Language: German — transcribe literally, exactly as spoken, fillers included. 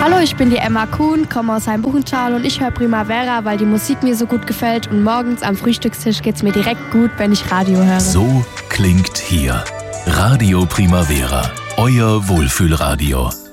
Hallo, ich bin die Emma Kuhn, komme aus Heimbuchenschal und ich höre Primavera, weil die Musik mir so gut gefällt und morgens am Frühstückstisch geht's mir direkt gut, wenn ich Radio höre. So klingt hier Radio Primavera, euer Wohlfühlradio.